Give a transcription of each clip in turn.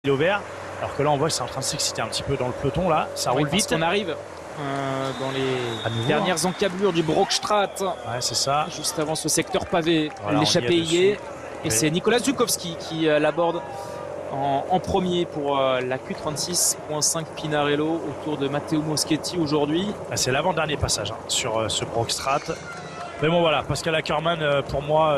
au vert, alors que là on voit que c'est en train de s'exciter un petit peu dans le peloton là, ça roule vite. On arrive dans les dernières encablures du Brockstraat. Ouais, c'est ça. Juste avant ce secteur pavé, voilà, l'échappée y est. Et c'est Nicolas Zukowski qui l'aborde en premier pour la Q36.5 Pinarello autour de Matteo Moschetti aujourd'hui. C'est l'avant-dernier passage sur ce Brockstraat. Mais bon voilà, Pascal Ackermann pour moi,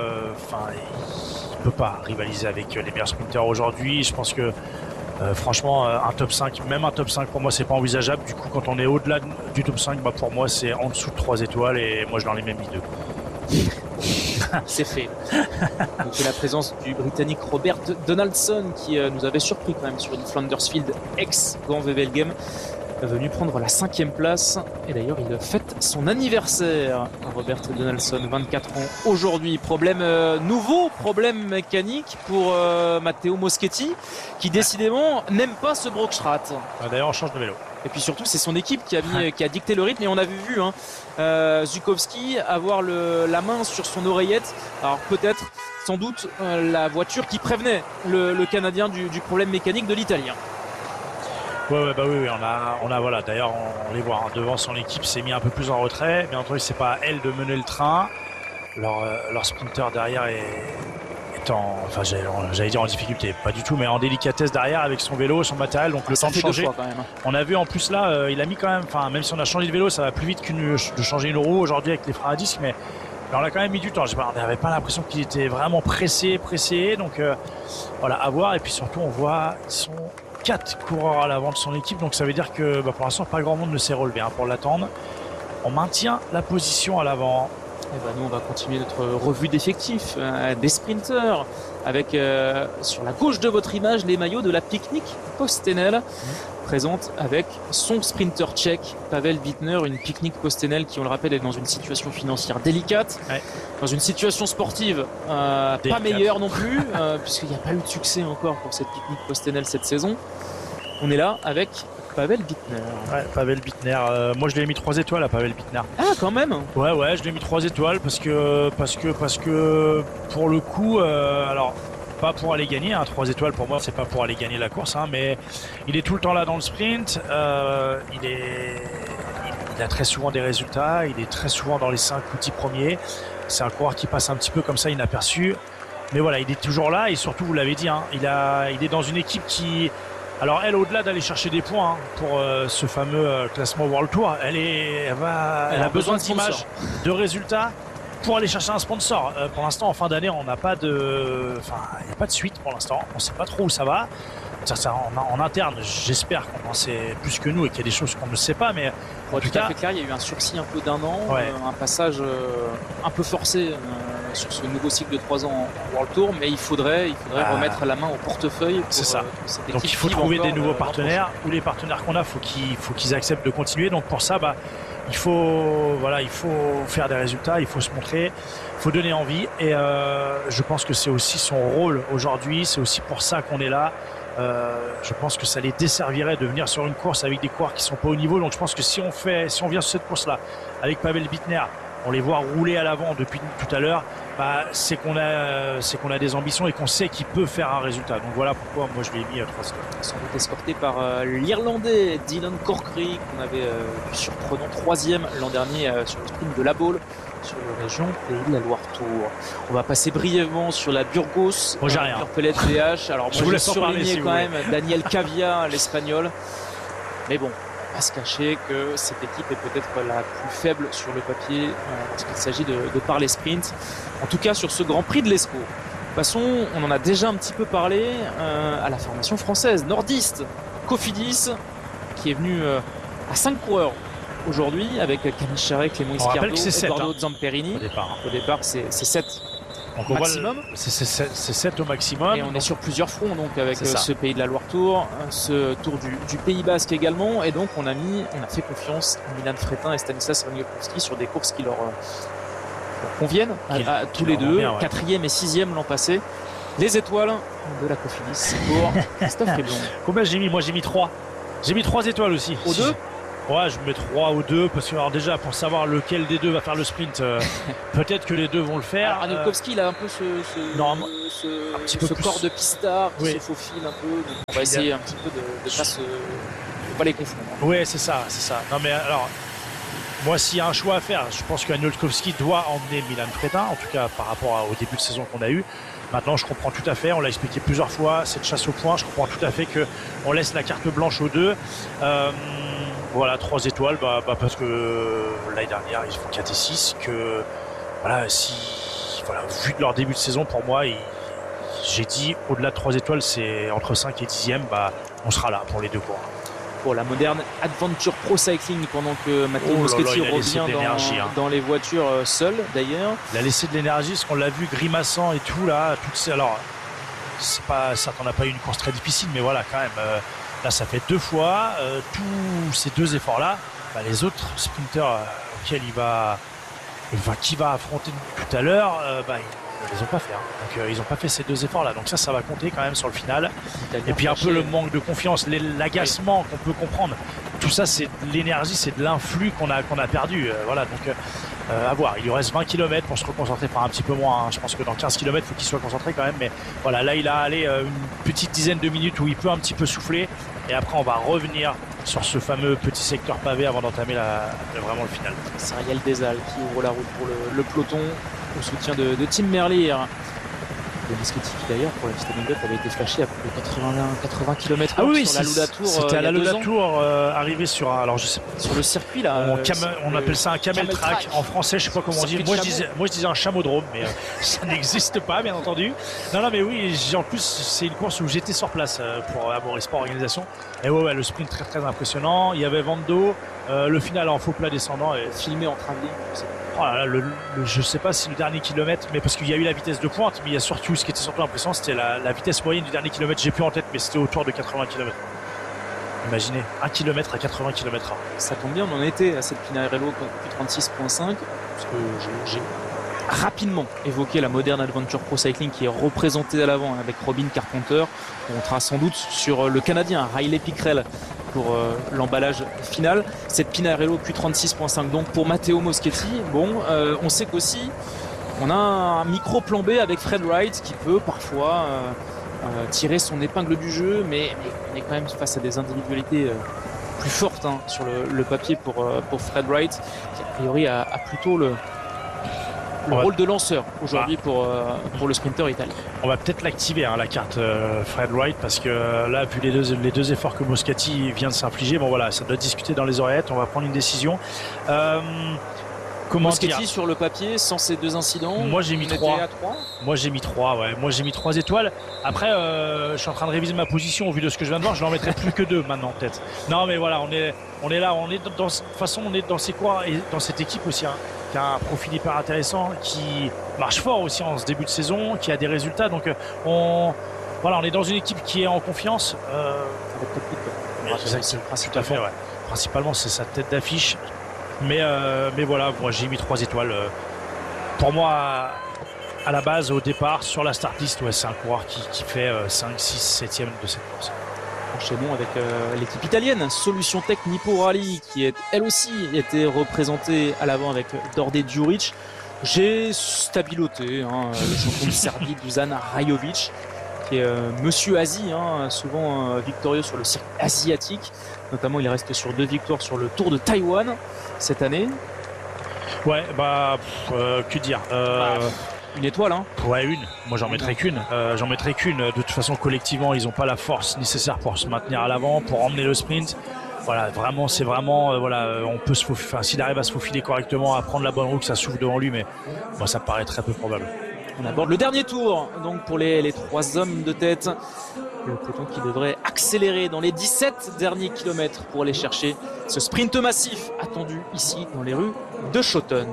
il peut pas rivaliser avec les meilleurs sprinters aujourd'hui. Je pense que franchement un top 5, même un top 5 pour moi c'est pas envisageable. Du coup quand on est au-delà du top 5, pour moi c'est en dessous de 3 étoiles et moi je leur ai même mis 2. C'est fait. Donc la présence du Britannique Robert Donaldson qui nous avait surpris quand même sur une Flandersfield ex-Gant Wevelgem, venu prendre la 5e place. Et d'ailleurs il fête son anniversaire, Robert Donaldson, 24 ans aujourd'hui. Nouveau problème mécanique pour Matteo Moschetti qui décidément n'aime pas ce Brockstraat. D'ailleurs on change de vélo. Et puis surtout, c'est son équipe qui a dicté le rythme. Et on a vu Zukowski avoir la main sur son oreillette. Alors peut-être, sans doute, la voiture qui prévenait le Canadien du problème mécanique de l'Italien. Oui, on a voilà. D'ailleurs, on les voit devant, son équipe s'est mis un peu plus en retrait. Bien entendu, c'est pas à elle de mener le train. Leur sprinter derrière j'allais dire en difficulté, pas du tout, mais en délicatesse derrière avec son vélo, son matériel, donc le temps de changer. On a vu en plus là, il a mis quand même, même si on a changé de vélo, ça va plus vite de changer une roue aujourd'hui avec les freins à disque, mais on a quand même mis du temps. On n'avait pas l'impression qu'il était vraiment pressé, donc voilà, à voir. Et puis surtout, on voit ils sont 4 coureurs à l'avant de son équipe, donc ça veut dire que pour l'instant, pas grand monde ne s'est relevé pour l'attendre. On maintient la position à l'avant. Et nous on va continuer notre revue d'effectifs des sprinters avec sur la gauche de votre image les maillots de la Picnic Postenel présente avec son sprinter tchèque Pavel Bittner, une Picnic Postenel qui on le rappelle est dans une situation financière délicate, dans une situation sportive pas meilleure non plus puisqu'il n'y a pas eu de succès encore pour cette Picnic Postenel cette saison. On est là avec Pavel Bittner. Ouais, Pavel Bittner. Moi, je lui ai mis 3 étoiles à Pavel Bittner. Ah, quand même. Ouais, je lui ai mis 3 étoiles parce que pour le coup, alors pas pour aller gagner. 3 étoiles pour moi, c'est pas pour aller gagner la course, mais il est tout le temps là dans le sprint. Il a très souvent des résultats. Il est très souvent dans les 5 ou 10 premiers. C'est un coureur qui passe un petit peu comme ça, inaperçu. Mais voilà, il est toujours là et surtout, vous l'avez dit, il est dans une équipe qui. Alors elle, au-delà d'aller chercher des points pour ce fameux classement World Tour, elle a besoin d'images, de résultats pour aller chercher un sponsor. Pour l'instant, en fin d'année, il n'y a pas de suite pour l'instant. On ne sait pas trop où ça va. Ça en interne, j'espère qu'on en sait plus que nous et qu'il y a des choses qu'on ne sait pas. Mais pour être tout à fait clair, il y a eu un sursis un peu d'1 an, un passage un peu forcé sur ce nouveau cycle de 3 ans en World Tour, mais il faudrait remettre la main au portefeuille. C'est ça. Donc il faut trouver des nouveaux partenaires, ou les partenaires qu'on a, faut qu'ils acceptent de continuer. Donc pour ça, il faut faire des résultats, il faut se montrer, il faut donner envie. Et je pense que c'est aussi son rôle aujourd'hui. C'est aussi pour ça qu'on est là. Je pense que ça les desservirait de venir sur une course avec des coureurs qui sont pas au niveau. Donc je pense que si on vient sur cette course-là avec Pavel Bittner, on les voit rouler à l'avant depuis tout à l'heure, c'est qu'on a des ambitions et qu'on sait qu'il peut faire un résultat. Donc voilà pourquoi moi je lui ai mis 3 étoiles. Sans doute escorté par l'Irlandais Dylan Corkery qu'on avait vu surprenant 3e l'an dernier sur le sprint de la Baule sur la région Pays de la Loire Tour. On va passer brièvement sur la Burgos, Purpelet VH. Alors moi je surlignais quand même Daniel Cavia, l'Espagnol. Mais bon, à se cacher que cette équipe est peut-être la plus faible sur le papier lorsqu'il s'agit de parler sprint. En tout cas sur ce Grand Prix de l'Escaut. Passons, on en a déjà un petit peu parlé, à la formation française nordiste Cofidis qui est venu à 5 coureurs aujourd'hui avec Camille Charret, Clément Ischiardo, Eduardo Zamperini. Au départ c'est 7 maximum. C'est 7 au maximum. Et on est sur plusieurs fronts donc avec ce Pays de la Loire Tour, ce Tour du Pays Basque également. Et donc on a fait confiance à Milan Fretin et Stanislas Raniopowski sur des courses qui leur conviennent à tous les deux, 4e et 6e l'an passé. Les étoiles de la Cofidis pour Christophe Riblon. Combien j'ai mis? Moi j'ai mis 3. J'ai mis 3 étoiles aussi. Aux deux Ouais, je mets 3 ou 2 parce que alors déjà pour savoir lequel des deux va faire le sprint, peut-être que les deux vont le faire. Anelkowski il a un peu un petit peu ce plus corps de pistard qui oui. se faufile un peu. Donc on va essayer un petit peu de pas les confondre. Ouais, c'est ça. Non mais alors moi s'il y a un choix à faire, je pense qu'Anelkowski doit emmener Milan Fretin, en tout cas par rapport au début de saison qu'on a eu. Maintenant, je comprends tout à fait, on l'a expliqué plusieurs fois, cette chasse au point, je comprends tout à fait qu'on laisse la carte blanche aux deux. Voilà, 3 étoiles, parce que l'année dernière, ils font 4 et 6, que voilà, vu de leur début de saison, pour moi, j'ai dit, au-delà de 3 étoiles, c'est entre 5 et 10e, on sera là pour les deux coureurs. Pour la Modern Adventure Pro Cycling, pendant que Matteo Moschetti revient dans les voitures seul d'ailleurs. Il a laissé de l'énergie, parce qu'on l'a vu grimaçant et tout là. Alors, ça t'en a pas eu une course très difficile, mais voilà quand même. Là, ça fait 2 fois tous ces 2 efforts-là. Les autres sprinteurs auxquels qui va affronter tout à l'heure, ils ne les ont pas fait. Donc ils n'ont pas fait ces 2 efforts-là. Donc ça va compter quand même sur le final. Et puis un peu le manque de confiance, l'agacement qu'on peut comprendre. Tout ça, c'est de l'énergie, c'est de l'influx qu'on a perdu. Voilà, donc à voir. Il lui reste 20 km pour se reconcentrer, un petit peu moins. Je pense que dans 15 km, il faut qu'il soit concentré quand même. Mais voilà, là, il a allé une petite dizaine de minutes où il peut un petit peu souffler. Et après, on va revenir sur ce fameux petit secteur pavé avant d'entamer vraiment le final. Cyril Desal qui ouvre la route pour le peloton au soutien de Tim Merlier. Le Moschetti qui d'ailleurs, pour la petite anecdote, avait été flashé à peu près 80 km sur la Lula Tour. C'était à la Lula Tour, arrivé sur sur le circuit là. On appelle ça un camel track. En français, je sais pas comment on dit. Moi je disais un chameaudrome, mais ça n'existe pas, bien entendu. Non, mais oui. En plus, c'est une course où j'étais sur place pour Amaury Sport Organisation. Et ouais, le sprint très très impressionnant. Il y avait Vando, le final en faux plat descendant et filmé en travelling. Oh là là, je sais pas si le dernier kilomètre, mais parce qu'il y a eu la vitesse de pointe, mais il y a surtout ce qui était surtout impressionnant, c'était la vitesse moyenne du dernier kilomètre. J'ai plus en tête, mais c'était autour de 80 km. Imaginez, 1 km à 80 km/h. Ça tombe bien, on en était à cette Pinarello Q36.5, parce que j'ai rapidement évoqué la Modern Adventure Pro Cycling qui est représentée à l'avant avec Robin Carpenter. On sera sans doute sur le Canadien Riley Pickrell pour l'emballage final. Cette Pinarello Q36.5 donc pour Matteo Moschetti. On sait qu'aussi on a un micro plan B avec Fred Wright qui peut parfois tirer son épingle du jeu, mais on est quand même face à des individualités plus fortes sur le papier pour Fred Wright qui a priori a plutôt le rôle de lanceur aujourd'hui pour le sprinter italien. On va peut-être l'activer la carte Fred Wright, parce que là, vu les deux efforts que Moschetti vient de s'infliger, ça doit discuter dans les oreillettes. On va prendre une décision. Moschetti sur le papier, sans ces 2 incidents, moi j'ai mis 3. Moi j'ai mis 3, ouais. Moi j'ai mis 3 étoiles. Après, je suis en train de réviser ma position au vu de ce que je viens de voir. Je n'en mettrai plus que 2 maintenant, peut-être. Non, mais voilà, on est là. On est de toute façon, on est dans ces coureurs et dans cette équipe aussi, qui a un profil hyper intéressant, qui marche fort aussi en ce début de saison, qui a des résultats. Donc, on est dans une équipe qui est en confiance. Tout à fait, ouais. Principalement, c'est sa tête d'affiche. Mais voilà, moi j'ai mis 3 étoiles. Pour moi, à la base, au départ, sur la start list, c'est un coureur qui fait 5, 6, 7e de cette course. Enchaînons avec l'équipe italienne, Solution Tech Nippo Rally, qui est elle aussi été représentée à l'avant avec Dorde Djuric. J'ai stabiloté le champion de Serbie, Dusan Rajovic, qui est Monsieur Asie, souvent victorieux sur le circuit asiatique. Notamment, il reste sur 2 victoires sur le Tour de Taïwan cette année. Ouais, que dire Une étoile, Ouais, une. Moi, j'en mettrais qu'une. De toute façon, collectivement, ils n'ont pas la force nécessaire pour se maintenir à l'avant, pour emmener le sprint. Voilà, vraiment, c'est vraiment, on peut se faufiler. Enfin, s'il arrive à se faufiler correctement, à prendre la bonne roue, que ça s'ouvre devant lui, mais moi, ça paraît très peu probable. On aborde le dernier tour, donc pour les 3 hommes de tête. Le peloton qui devrait accélérer dans les 17 derniers kilomètres pour aller chercher ce sprint massif attendu ici dans les rues de Schoten.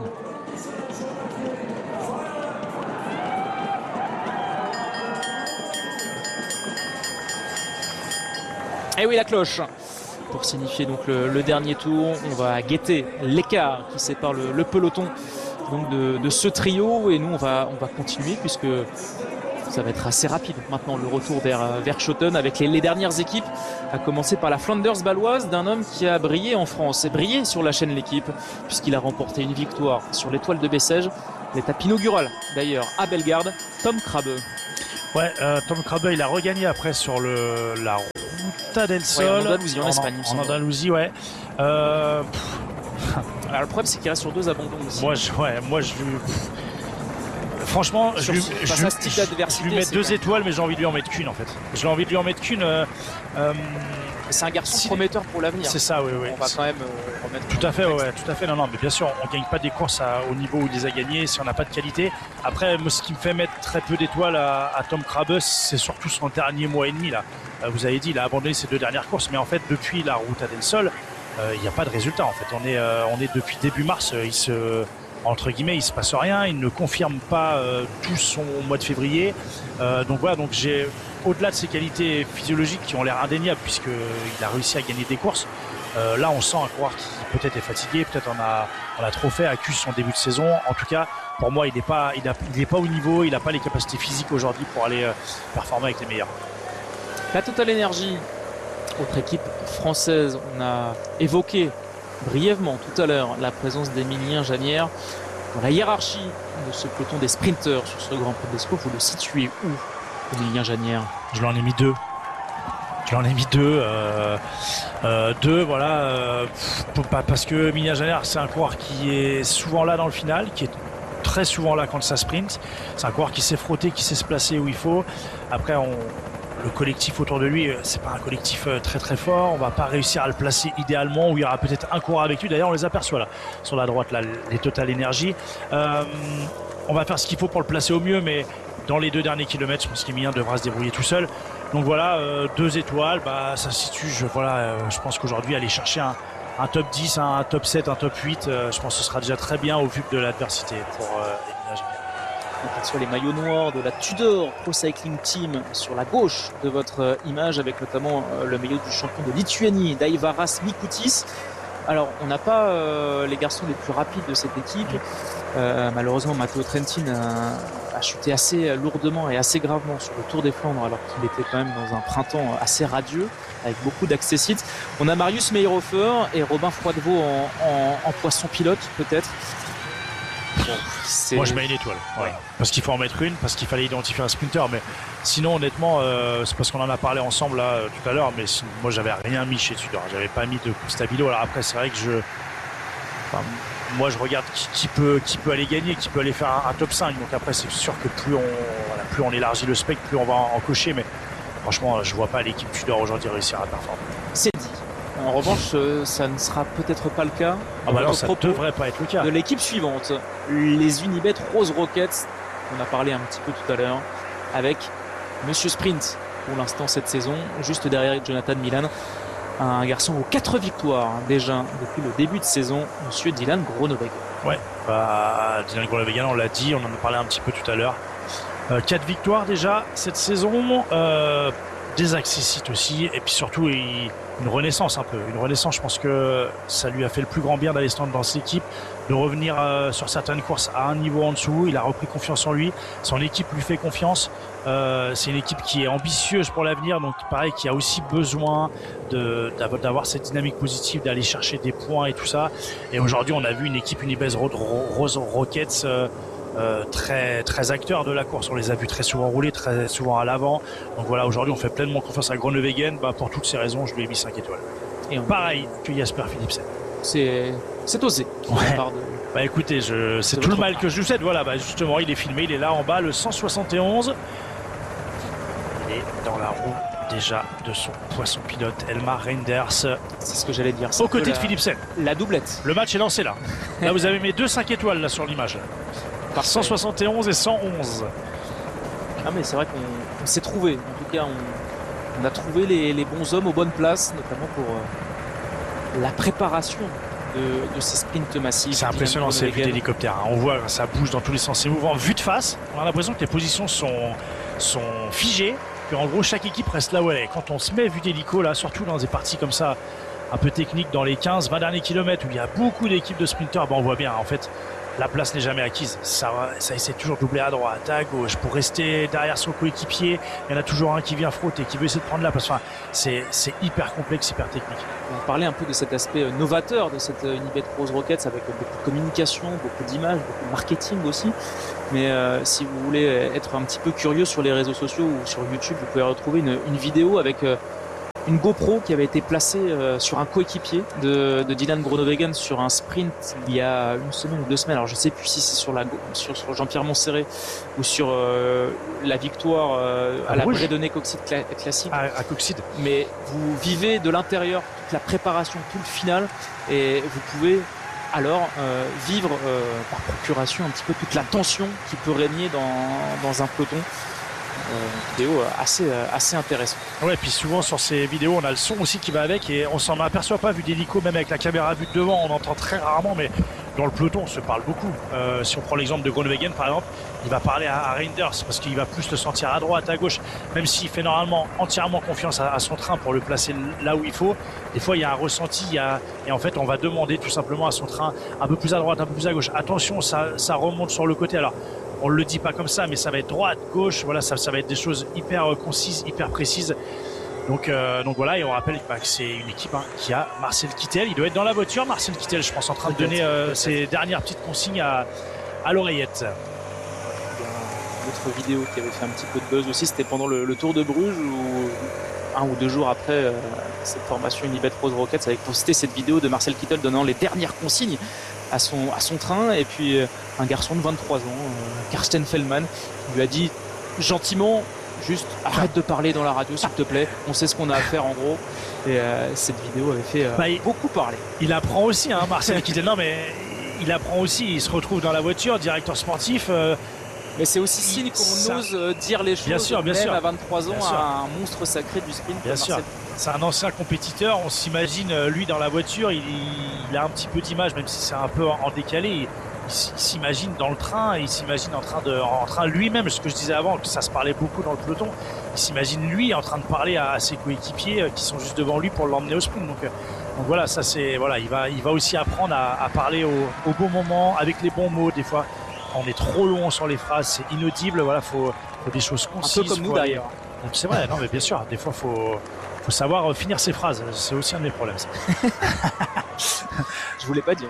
Et oui, la cloche. Pour signifier donc le dernier tour, on va guetter l'écart qui sépare le peloton donc de ce trio, et nous on va continuer puisque Ça va être assez rapide maintenant le retour vers Schoten avec les dernières équipes, à commencer par la Flanders baloise d'un homme qui a brillé en France et brillé sur la chaîne L'équipe puisqu'il a remporté une victoire sur l'Étoile de Bessèges, l'étape inaugurale d'ailleurs à Bellegarde, Tom Krabbe. Ouais, Tom Krabbe il a regagné après sur la Ruta del Sol. Ouais, en Andalousie, en Espagne. En Andalousie, ouais. Alors le problème c'est qu'il reste sur 2 abandons aussi. Franchement, je lui mets 2 étoiles, mais j'ai envie de lui en mettre qu'une en fait. J'ai envie de lui en mettre qu'une. C'est un garçon prometteur pour l'avenir. C'est ça, oui. On va quand même remettre. Tout à fait. Non, mais bien sûr, on gagne pas des courses au niveau où il les a gagnées si on n'a pas de qualité. Après, moi, ce qui me fait mettre très peu d'étoiles à Tom Krabbe, c'est surtout son dernier mois et demi là. Vous avez dit, il a abandonné ses 2 dernières courses, mais en fait, depuis la Ruta del Sol, il n'y a pas de résultat. En fait, on est depuis début mars, entre guillemets, il se passe rien, il ne confirme pas tout son mois de février. Donc j'ai, au-delà de ses qualités physiologiques qui ont l'air indéniables puisqu'il a réussi à gagner des courses, là on sent un coureur qui peut-être est fatigué, peut-être on a trop fait, accuse son début de saison. En tout cas, pour moi, il n'est pas au niveau, il n'a pas les capacités physiques aujourd'hui pour aller performer avec les meilleurs. La Total Energy, autre équipe française, on a évoqué brièvement tout à l'heure la présence d'Emilien Janière dans la hiérarchie de ce peloton des sprinteurs sur ce Grand Prix d'Escaut. Vous le situez où, Emilien Janière? Je lui en ai mis 2. Parce que Emilien Janière, c'est un coureur qui est souvent là dans le final, qui est très souvent là quand ça sprint. C'est un coureur qui sait frotter, qui sait se placer où il faut. Après, le collectif autour de lui, c'est pas un collectif très très fort. On va pas réussir à le placer idéalement, où il y aura peut-être un coureur avec lui. D'ailleurs, on les aperçoit là, sur la droite, là, les Total Energy. On va faire ce qu'il faut pour le placer au mieux, mais dans les 2 derniers kilomètres, je pense qu'Emilien devra se débrouiller tout seul. Donc voilà, 2 étoiles, ça se situe. Je pense qu'aujourd'hui, aller chercher un top 10, un top 7, un top 8, je pense que ce sera déjà très bien au vu de l'adversité pour Emilien Janière. On aperçoit les maillots noirs de la Tudor Pro Cycling Team sur la gauche de votre image, avec notamment le maillot du champion de Lituanie, Daivaras Mikutis. Alors, on n'a pas les garçons les plus rapides de cette équipe. Malheureusement, Matteo Trentin a chuté assez lourdement et assez gravement sur le Tour des Flandres, alors qu'il était quand même dans un printemps assez radieux, avec beaucoup d'accessites. On a Marius Meyerhofer et Robin Froidevaux en poisson pilote, peut-être. Bon, moi je mets 1 étoile, voilà. Parce qu'il faut en mettre une, parce qu'il fallait identifier un sprinter, mais sinon honnêtement c'est parce qu'on en a parlé ensemble là tout à l'heure, mais moi j'avais rien mis chez Tudor, j'avais pas mis de stabilo. Alors après c'est vrai que moi je regarde qui peut aller gagner, qui peut aller faire un top 5, donc après c'est sûr que plus on élargit le spectre, plus on va en cocher, mais franchement je vois pas l'équipe Tudor aujourd'hui réussir à performer. C'est dit. En revanche, ça ne sera peut-être pas le cas. Ça ne devrait pas être le cas. De l'équipe suivante, les Unibet Rose Rockets, on a parlé un petit peu tout à l'heure, avec Monsieur Sprint pour l'instant cette saison, juste derrière Jonathan Milan, un garçon aux 4 victoires déjà depuis le début de saison, Monsieur Dylan Groenewegen. Ouais, Dylan Groenewegen, on l'a dit, on en a parlé un petit peu tout à l'heure. 4 victoires déjà cette saison, des accessites aussi, et puis surtout une renaissance un peu. Une renaissance, je pense que ça lui a fait le plus grand bien d'aller se tendre dans cette équipe, de revenir sur certaines courses à un niveau en dessous. Il a repris confiance en lui, son équipe lui fait confiance. C'est une équipe qui est ambitieuse pour l'avenir, donc pareil, qui a aussi besoin d'avoir cette dynamique positive, d'aller chercher des points et tout ça. Et aujourd'hui, on a vu une équipe Unibet Rose Rockets très très acteurs de la course. On les a vus très souvent rouler, très souvent à l'avant. Donc voilà, aujourd'hui on fait pleinement confiance à Groenewegen. Pour toutes ces raisons, je lui ai mis 5 étoiles. Et pareil que Jasper Philipsen. C'est osé. Ouais. Écoutez, c'est tout le mal que je lui souhaite. Voilà, justement, il est filmé, il est là en bas, le 171. Il est dans la roue déjà de son poisson pilote Elmar Reinders. C'est ce que j'allais dire. Aux côtés de Philipsen. La doublette. Le match est lancé là. Là, vous avez mis 5 étoiles là sur l'image. Par 171 et 111. Ah mais c'est vrai qu'on s'est trouvé. En tout cas, on a trouvé les bons hommes aux bonnes places, notamment pour la préparation de ces sprints massifs. C'est impressionnant ces vues d'hélicoptère. On voit, ça bouge dans tous les sens. C'est mouvant. Vue de face, on a l'impression que les positions sont figées. Que en gros, chaque équipe reste là où elle est. Quand on se met vue d'hélico, là, surtout dans des parties comme ça, un peu techniques, dans les 15-20 derniers kilomètres où il y a beaucoup d'équipes de sprinteurs, on voit bien en fait la place n'est jamais acquise. Ça essaie toujours de doubler à droite, à gauche, pour rester derrière son coéquipier. Il y en a toujours un qui vient frotter, qui veut essayer de prendre la place. Enfin, c'est hyper complexe, hyper technique. On parlait un peu de cet aspect novateur de cette Unibet Rose Rockets avec beaucoup de communication, beaucoup d'images, beaucoup de marketing aussi. Mais si vous voulez être un petit peu curieux sur les réseaux sociaux ou sur YouTube, vous pouvez retrouver une vidéo avec une GoPro qui avait été placée sur un coéquipier de Dylan Groenewegen sur un sprint il y a 1 semaine ou 2 semaines. Alors je sais plus si c'est sur Jean-Pierre Montserrat ou sur la victoire à la Bredonnet Coxide Classique. À Coxide. Mais vous vivez de l'intérieur toute la préparation, tout le final, et vous pouvez alors vivre par procuration un petit peu toute la tension qui peut régner dans un peloton. Vidéo assez intéressant. Ouais, puis souvent sur ces vidéos on a le son aussi qui va avec et on s'en aperçoit pas vu d'hélico, même avec la caméra vue de devant on entend très rarement, mais dans le peloton on se parle beaucoup. Si on prend l'exemple de Groenewegen par exemple, il va parler à Reinders parce qu'il va plus le sentir à droite, à gauche, même s'il fait normalement entièrement confiance à son train pour le placer là où il faut. Des fois il y a un ressenti, et en fait on va demander tout simplement à son train un peu plus à droite, un peu plus à gauche, attention ça remonte sur le côté. Alors on le dit pas comme ça, mais ça va être droite, gauche, voilà, ça va être des choses hyper concises, hyper précises. Donc voilà, et on rappelle que c'est une équipe qui a Marcel Kittel. Il doit être dans la voiture, Marcel Kittel, je pense, en train de donner ses dernières petites consignes à l'oreillette. Une autre vidéo qui avait fait un petit peu de buzz aussi, c'était pendant le Tour de Bruges, où 1 ou 2 jours après cette formation Unibet Rose Rockets avait posté cette vidéo de Marcel Kittel donnant les dernières consignes à son train, et puis un garçon de 23 ans, Karsten Feldman, lui a dit gentiment juste arrête de parler dans la radio s'il te plaît, on sait ce qu'on a à faire en gros. Et cette vidéo avait fait beaucoup parler. Il apprend aussi, Marcel Kittel. Non mais il apprend aussi, il se retrouve dans la voiture, directeur sportif. Mais c'est aussi signe qu'on ose dire les choses, bien sûr, même sûr. à 23 ans, à un monstre sacré du sprint. Bien sûr. C'est un ancien compétiteur, on s'imagine lui dans la voiture, il a un petit peu d'image, même si c'est un peu en décalé. Il s'imagine dans le train, il s'imagine en train lui-même, ce que je disais avant, que ça se parlait beaucoup dans le peloton, il s'imagine lui en train de parler à ses coéquipiers qui sont juste devant lui pour l'emmener au sprint. Donc voilà, ça c'est voilà, il va aussi apprendre à parler au bon moment, avec les bons mots. Des fois, on est trop long sur les phrases, c'est inaudible. Voilà, faut des choses concises. Un peu comme nous d'ailleurs. C'est vrai, non mais bien sûr, des fois faut savoir finir ses phrases, c'est aussi un des problèmes. Je voulais pas dire.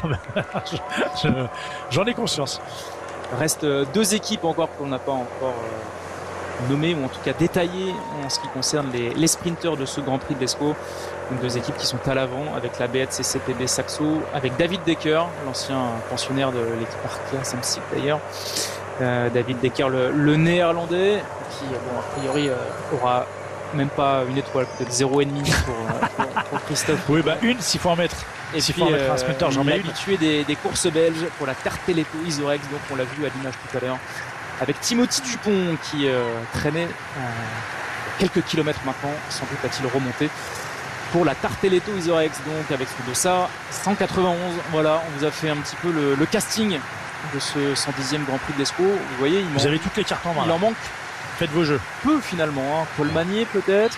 J'en ai conscience. Il reste 2 équipes encore qu'on n'a pas encore nommées, ou en tout cas détaillées en ce qui concerne les sprinteurs de ce Grand Prix de l'Escaut. Donc 2 équipes qui sont à l'avant avec la BHCCTB Saxo, avec David Decker, l'ancien pensionnaire de l'équipe Arkea Samsic d'ailleurs. David Decker, le néerlandais, qui a priori aura même pas une étoile, peut-être 0,5 pour Christophe. Oui, une s'il faut en mettre. Et s'il puis faut en mettre un sprinter, j'en mets une. Habitué des courses belges pour la Tarteletto Isorex, donc on l'a vu à l'image tout à l'heure, avec Timothy Dupont qui traînait quelques kilomètres maintenant, sans doute a-t-il remonté pour la Tarteletto Isorex, donc avec ce dossard 191. Voilà, on vous a fait un petit peu le casting de ce 110e Grand Prix de l'Escaut. Vous voyez, vous avez toutes les cartes en main. Il en manque. Faites vos jeux. Peu finalement, Paul Magnier peut-être.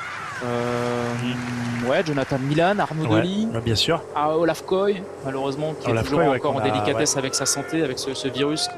Jonathan Milan, Arnaud Delis. Bien sûr. Olaf Koy, malheureusement, qui est toujours encore en délicatesse avec sa santé, avec ce virus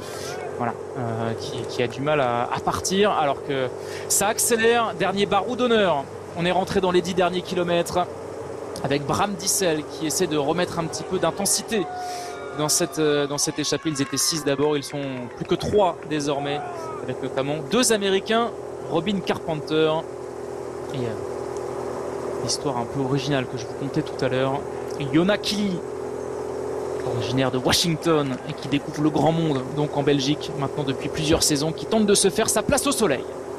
qui a du mal à partir, alors que ça accélère. Dernier barreau d'honneur. On est rentré dans les 10 derniers kilomètres avec Bram Dissel qui essaie de remettre un petit peu d'intensité dans cette échappée. Ils étaient 6 d'abord, ils sont plus que 3 désormais, avec notamment 2 Américains, Robin Carpenter et l'histoire un peu originale que je vous contais tout à l'heure, Yona Kili, originaire de Washington et qui découvre le grand monde donc en Belgique maintenant depuis plusieurs saisons, qui tente de se faire sa place au soleil.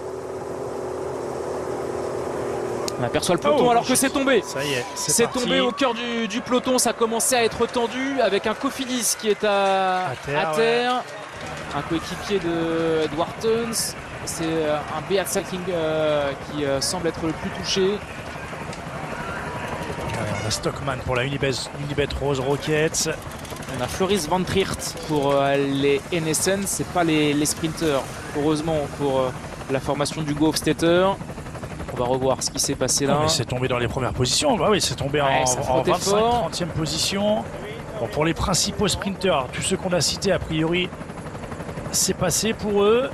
On aperçoit le peloton alors que c'est tombé. Ça y est, c'est tombé au cœur du peloton. Ça a commencé à être tendu avec un Cofidis qui est à terre. Ouais. Un coéquipier de Edward Tuns. C'est un BH Cycling qui semble être le plus touché. On a Stockman pour la Unibet Rose Rockets. On a Floris Van Triert pour les NSN. C'est pas les sprinters. Heureusement pour la formation du Hofstetter. On va revoir ce qui s'est passé là. C'est tombé dans les premières positions. Bah oui, c'est tombé en 25, 30e position. Bon, pour les principaux sprinteurs, tous ceux qu'on a cités, a priori, c'est passé pour eux.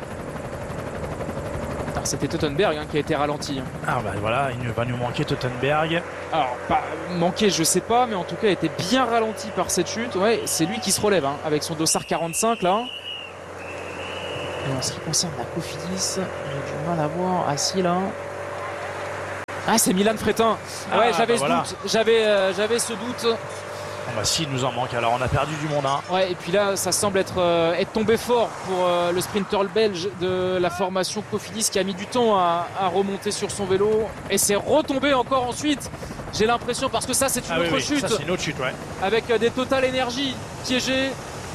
C'était Teutenberg qui a été ralenti. Ah bah voilà, il va nous manquer Teutenberg. Alors, pas manquer, je sais pas, mais en tout cas, il a été bien ralenti par cette chute. Ouais, c'est lui qui se relève avec son dossard 45 là. Et en ce qui concerne la Cofidis, j'ai du mal à voir. Assis là. Ah, c'est Milan Fretin. Ouais, j'avais ce doute. J'avais ce doute. Bon bah si, il nous en manque. Alors on a perdu du monde. Ouais, et puis là, ça semble être tombé fort pour le sprinter belge de la formation Cofidis qui a mis du temps à remonter sur son vélo et c'est retombé encore ensuite. J'ai l'impression parce que ça, c'est une autre chute. Ça, c'est une autre chute, ouais. Avec des Total Energy piégés.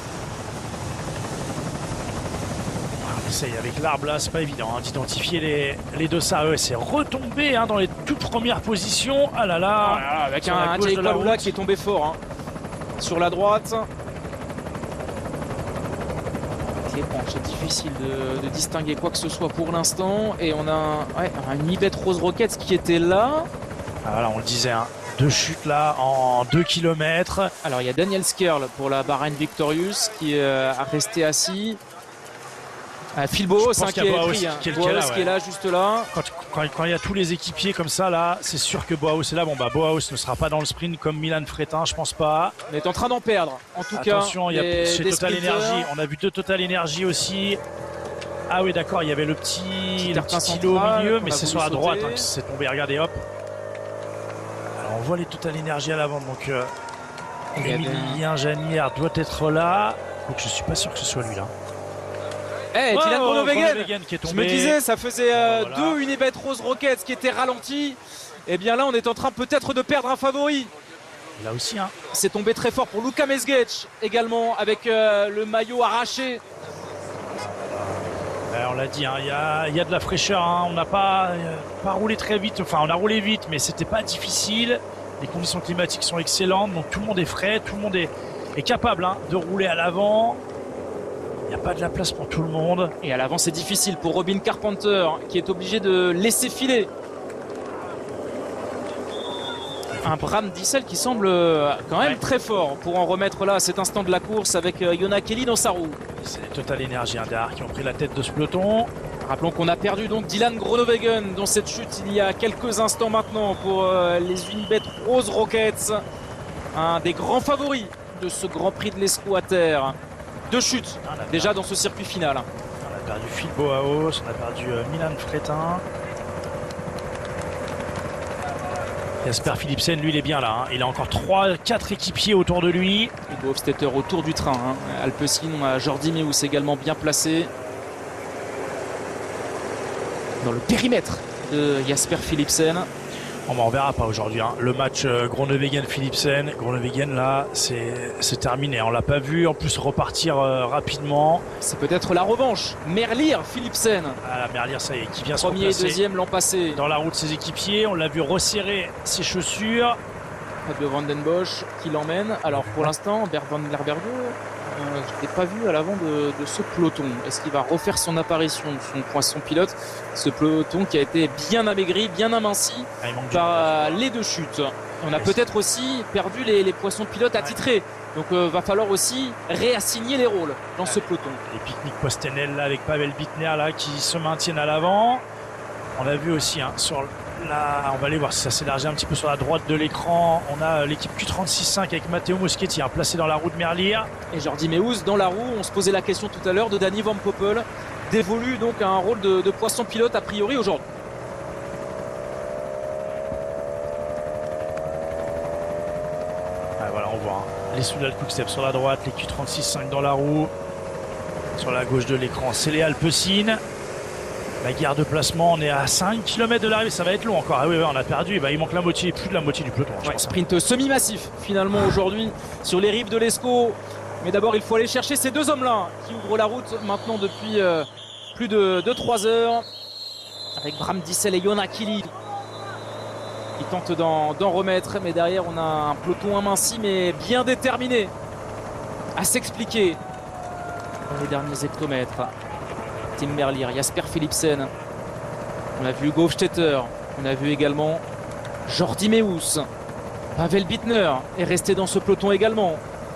On essaye avec l'arbre là, c'est pas évident d'identifier les dossards. Ouais, c'est retombé dans les toutes premières positions. Ah là là, avec un Jay Paola qui est tombé fort. Sur la droite. C'est difficile de distinguer quoi que ce soit pour l'instant. Et on a un Nibet Rose Rockets qui était là. Ah, voilà, on le disait, 2 chutes là en 2 km. Alors il y a Daniel Skerl pour la Bahrain Victorious qui a resté assis. Phil Boos qui est pris. Boos qui est là, juste là. Quand il y a tous les équipiers comme ça, là, c'est sûr que Boaos est là. Bon, bah, Boaos ne sera pas dans le sprint comme Milan Fretin, je pense pas. On est en train d'en perdre. En tout cas, attention, il y a chez Total Energy. On a vu 2 Total Energy aussi. Ah oui, d'accord, il y avait le petit îlot au milieu, mais c'est sur la droite que c'est tombé. Regardez, hop. Alors, on voit les Total Energy à l'avant. Donc, Emilien Janière doit être là. Donc, je suis pas sûr que ce soit lui là. Dylan Groenewegen qui est tombé. Je me disais, ça faisait 2 Unibet Rose Rockets qui étaient ralentis. Et bien là, on est en train peut-être de perdre un favori. Là aussi, c'est tombé très fort pour Luka Mesgetch également avec le maillot arraché. On l'a dit, il y a de la fraîcheur. On n'a pas roulé très vite. Enfin, on a roulé vite, mais c'était pas difficile. Les conditions climatiques sont excellentes, donc tout le monde est frais, tout le monde est capable de rouler à l'avant. Il n'y a pas de la place pour tout le monde. Et à l'avant, c'est difficile pour Robin Carpenter qui est obligé de laisser filer. Un Bram Dissel qui semble quand même très fort pour en remettre là à cet instant de la course avec Yona Kelly dans sa roue. C'est les Total Energy derrière qui ont pris la tête de ce peloton. Rappelons qu'on a perdu donc Dylan Groenewegen dans cette chute il y a quelques instants maintenant pour les Unibet Rose Rockets. Un des grands favoris de ce Grand Prix de l'Escaut à terre. 2 chutes déjà dans ce circuit final. On a perdu Phil Boaos, on a perdu Milan Fretin. Jasper Philipsen, lui, il est bien là. Il a encore 3-4 équipiers autour de lui. Hugo Hofstetter autour du train. Alpecin, on a Jordi Meus également bien placé. Dans le périmètre de Jasper Philipsen. On verra pas aujourd'hui. Le match Groenewegen-Philipsen. Groenewegen, là, c'est terminé. On l'a pas vu. En plus, repartir rapidement. C'est peut-être la revanche. Merlier-Philipsen. Ah, la Merlier, ça y est, qui vient se replacer. Premier et deuxième l'an passé. Dans la roue de ses équipiers. On l'a vu resserrer ses chaussures. Fabio Vandenbosch qui l'emmène. Alors, pour l'instant, Bert van Lerberge, je ne l'ai pas vu à l'avant de ce peloton. Est-ce qu'il va refaire son apparition, son poisson pilote? Ce peloton qui a été bien amaigri, bien aminci par les 2 chutes. On a peut-être aussi perdu les poissons pilotes attitrés. Donc va falloir aussi réassigner les rôles dans ce peloton. Les pique-niques Postenel là, avec Pavel Bittner là, qui se maintiennent à l'avant. On a vu aussi sur là, on va aller voir si ça s'élargit un petit peu sur la droite de l'écran. On a l'équipe Q36.5 avec Matteo Moschetti placé dans la roue de Merlier. Et Jordi Meus dans la roue. On se posait la question tout à l'heure de Danny Van Poppel, dévolu donc à un rôle de poisson pilote a priori aujourd'hui. Voilà, on voit les Soudal Quick-Step sur la droite, les Q36.5 dans la roue. Sur la gauche de l'écran, c'est les Alpecin. La guerre de placement, on est à 5 km de l'arrivée, ça va être long encore. Ah oui, on a perdu, il manque la moitié, plus de la moitié du peloton. Sprint semi-massif finalement aujourd'hui sur les rives de l'Escaut. Mais d'abord, il faut aller chercher ces 2 hommes-là qui ouvrent la route maintenant depuis plus de 3 heures. Avec Bram Dissel et Yona Kelly qui tentent d'en remettre. Mais derrière, on a un peloton aminci mais bien déterminé à s'expliquer dans les derniers hectomètres. Tim Merlier, Jasper Philipsen, on a vu Hugo Hofstetter, on a vu également Jordi Meus, Pavel Bittner est resté dans ce peloton également.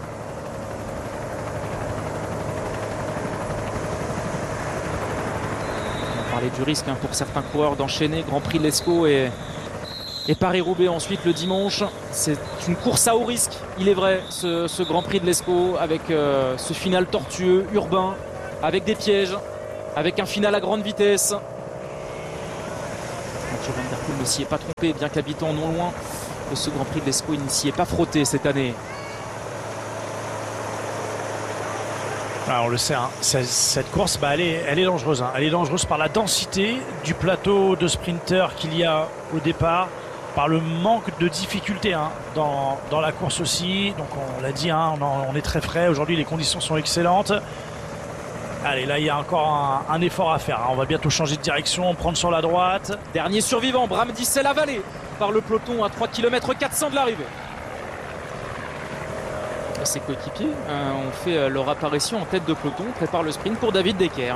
On parlait du risque pour certains coureurs d'enchaîner Grand Prix de l'Escaut et Paris-Roubaix ensuite le dimanche. C'est une course à haut risque, il est vrai, ce Grand Prix de l'Escaut, avec ce final tortueux, urbain, avec des pièges, avec un final à grande vitesse. Mathieu Van Der Poel ne s'y est pas trompé, bien qu'habitant non loin de ce Grand Prix de l'Escaut, il ne s'y est pas frotté cette année. Ah, on le sait, hein. Cette course, elle est dangereuse. Hein. Elle est dangereuse par la densité du plateau de sprinters qu'il y a au départ, par le manque de difficulté dans la course aussi. Donc on l'a dit, on est très frais. Aujourd'hui, les conditions sont excellentes. Allez, là, il y a encore un effort à faire. On va bientôt changer de direction, prendre sur la droite. Dernier survivant, Bram Dissel avalé par le peloton à 3 km 400 de l'arrivée. Ses coéquipiers ont fait leur apparition en tête de peloton, prépare le sprint pour David Decker.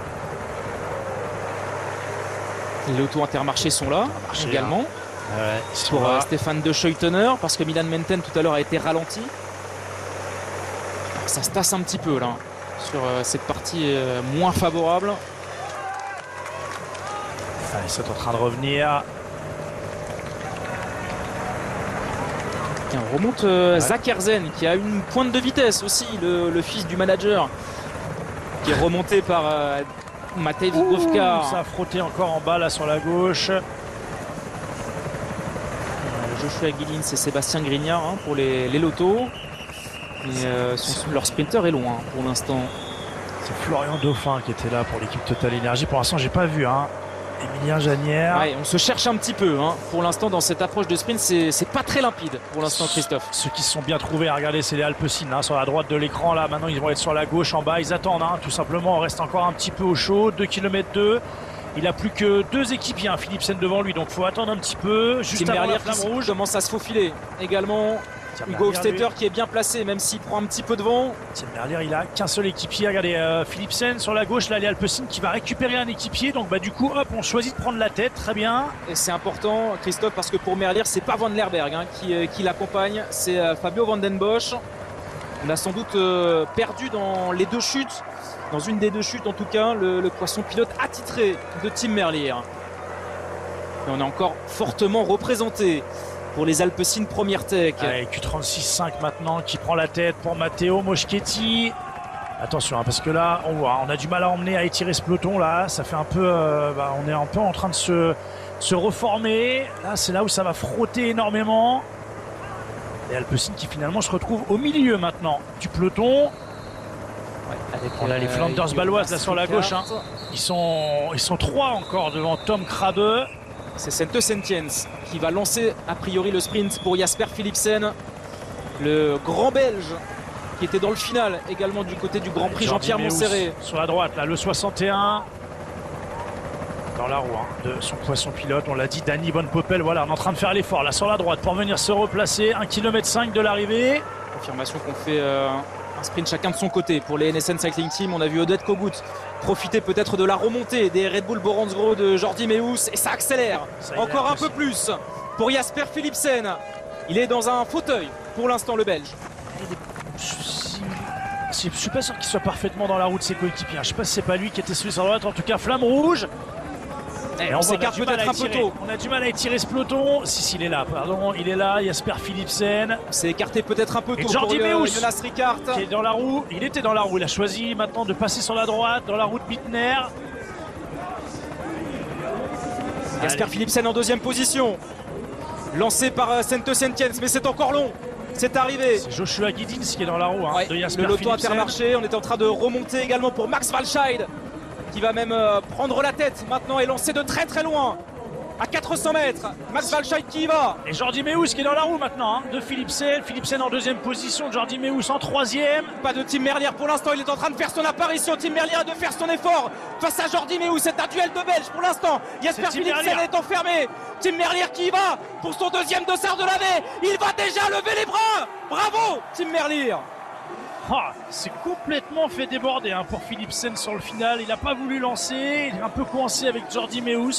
Les auto-intermarchés sont là également. Pour Stéphane de Scheutener, parce que Milan Menten tout à l'heure a été ralenti. Ça se tasse un petit peu là sur cette partie moins favorable. Allez, c'est en train de revenir. On remonte Zach Herzen qui a une pointe de vitesse aussi, le fils du manager, qui est remonté par Matej Vybovka. Ça a frotté encore en bas là sur la gauche. Joshua Giddins et Sébastien Grignard pour les lotos. Leur sprinter est loin pour l'instant. C'est Florian Dauphin qui était là pour l'équipe Total Energy. Pour l'instant, j'ai pas vu. Emilien Janière. Ouais, on se cherche un petit peu. Pour l'instant, dans cette approche de sprint, c'est pas très limpide pour l'instant, Christophe. Ceux qui se sont bien trouvés, regardez, c'est les Alpecin sur la droite de l'écran. Là, maintenant, ils vont être sur la gauche en bas. Ils attendent, tout simplement. On reste encore un petit peu au chaud. 2 km 2. Il n'a plus que 2 équipiers, Philipsen devant lui, donc il faut attendre un petit peu. Juste avant la flamme rouge. Commence à se faufiler également. Hugo Hofstetter qui est bien placé, même s'il prend un petit peu de vent. Tim Merlier, il a qu'un seul équipier. Regardez, Philipsen sur la gauche, là, les Alpecin qui va récupérer un équipier. Donc du coup, hop, on choisit de prendre la tête, très bien. Et c'est important, Christophe, parce que pour Merlier, c'est pas Van Lerberg qui l'accompagne, c'est Fabio Van Den Bosch. On a sans doute perdu dans les 2 chutes. Dans une des 2 chutes, en tout cas, le poisson pilote attitré de Tim Merlier. Et on est encore fortement représenté pour les Alpecin Première Tech. Allez, Q36.5 maintenant qui prend la tête pour Matteo Moschetti. Attention, parce que là, on voit, on a du mal à emmener, à étirer ce peloton là. Ça fait un peu, on est un peu en train de se reformer. Là, c'est là où ça va frotter énormément. Les Alpecin qui finalement se retrouvent au milieu maintenant du peloton. On a les Flanders baloises là sur la gauche. Ils sont 3 encore devant Tom Krabbe. C'est Sente Sentiens qui va lancer a priori le sprint pour Jasper Philipsen, le grand belge qui était dans le final également du côté du Grand Prix Jean-Pierre Montserrat. Sur la droite, là, le 61. Dans la roue de son poisson pilote, on l'a dit, Danny Van Poppel. Voilà, on est en train de faire l'effort là sur la droite pour venir se replacer. 1,5 km de l'arrivée. Confirmation qu'on fait un sprint chacun de son côté pour les NSN Cycling Team. On a vu Odette Kogut profiter peut-être de la remontée des Red Bull Boransgro de Jordi Meeus et ça accélère encore un peu plus pour Jasper Philipsen. Il est dans un fauteuil pour l'instant, le Belge. Je suis pas sûr qu'il soit parfaitement dans la roue de ses coéquipiers. Je sais pas si c'est pas lui qui était celui sur la droite. En tout cas, flamme rouge. Et on s'écarte peut-être un peu tôt. On a du mal à étirer ce peloton. Si, il est là, pardon. Il est là, Jasper Philipsen. C'est écarté peut-être un peu tôt. Jordi Meeus Jonas Ricard qui est dans la roue. Il était dans la roue. Il a choisi maintenant de passer sur la droite, dans la roue de Bittner. Jasper Philipsen en 2e position. Lancé par Sente Sentiens, mais c'est encore long. C'est arrivé. C'est Joshua Giddins qui est dans la roue de Jasper le loto Philipsen. Intermarché. On est en train de remonter également pour Max Walscheid, qui va même prendre la tête maintenant et lancer de très très loin à 400 mètres. Max Walscheid qui y va. Et Jordi Meeus qui est dans la roue maintenant de Philipsen. Philipsen en 2e position, Jordi Meeus en 3e. Pas de Tim Merlier pour l'instant, il est en train de faire son apparition. Tim Merlier de faire son effort face à Jordi Meeus. C'est un duel de Belges pour l'instant. Jasper Philipsen est enfermé. Tim Merlier qui y va pour son 2e dossard de l'année. Il va déjà lever les bras. Bravo Tim Merlier. C'est complètement fait déborder pour Philipsen sur le final. Il n'a pas voulu lancer. Il est un peu coincé avec Jordi Meeus.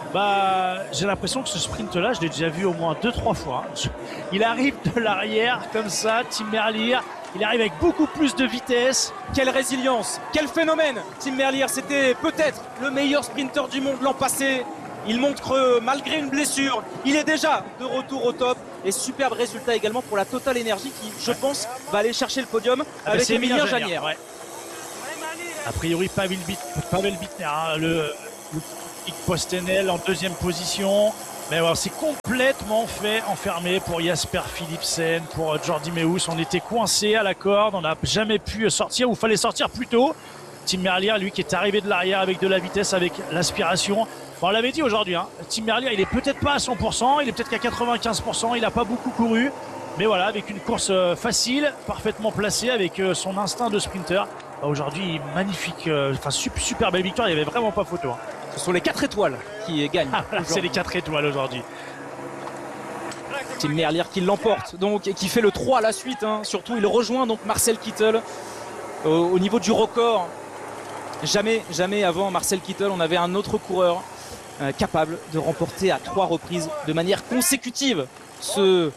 J'ai l'impression que ce sprint-là, je l'ai déjà vu au moins 2-3 fois. Il arrive de l'arrière comme ça, Tim Merlier. Il arrive avec beaucoup plus de vitesse. Quelle résilience, quel phénomène. Tim Merlier, c'était peut-être le meilleur sprinter du monde l'an passé. Il montre que malgré une blessure, il est déjà de retour au top. Et superbe résultat également pour la Total Energy qui, je pense, va aller chercher le podium avec Emilien Janier. Ouais. A priori, Pavel Bittner, hein, le Postenel en deuxième position. Mais voilà, c'est complètement fait enfermé pour Jasper Philipsen, pour Jordi Meus. On était coincé à la corde, on n'a jamais pu sortir, ou il fallait sortir plus tôt. Tim Merlier, lui, qui est arrivé de l'arrière avec de la vitesse, avec l'aspiration. Bon, on l'avait dit aujourd'hui, hein, Tim Merlier, il est peut-être pas à 100%, il est peut-être qu'à 95%, il n'a pas beaucoup couru. Mais voilà, avec une course facile, parfaitement placée, avec son instinct de sprinter. Aujourd'hui, magnifique, super belle victoire, il n'y avait vraiment pas photo. Hein. Ce sont les 4 étoiles qui gagnent. C'est les 4 étoiles aujourd'hui. Tim Merlier qui l'emporte donc et qui fait le 3 à la suite. Hein. Surtout, il rejoint donc Marcel Kittel au niveau du record. Jamais avant Marcel Kittel, on avait un autre coureur capable de remporter à 3 reprises de manière consécutive ce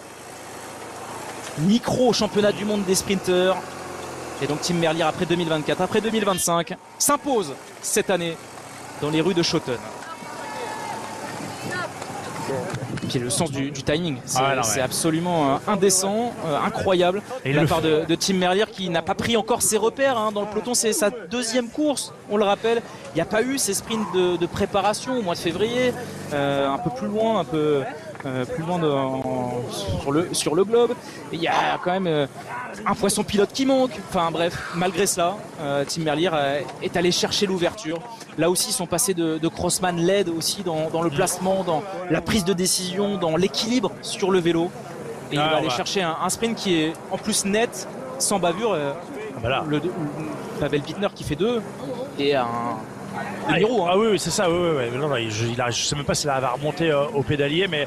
micro-championnat du monde des sprinteurs. Et donc Tim Merlier, après 2024, après 2025, s'impose cette année dans les rues de Schoten. Puis le sens du timing, c'est absolument indécent, incroyable. Et de la part de Tim Merlier qui n'a pas pris encore ses repères hein, dans le peloton. C'est sa deuxième course, on le rappelle. Il n'y a pas eu ces sprints de préparation au mois de février, un peu plus loin, plus loin sur le globe. Et il y a quand même un poisson pilote qui manque. Enfin bref, malgré cela, Tim Merlier est allé chercher l'ouverture. Là aussi, ils sont passés de crossman LED aussi dans le placement, dans la prise de décision, dans l'équilibre sur le vélo. Et il va aller chercher un sprint qui est en plus net, sans bavure. Pavel Bittner qui fait 2 et un numéro. Ah oui, c'est ça. Oui. Non, je sais même pas s'il va remonter au pédalier, mais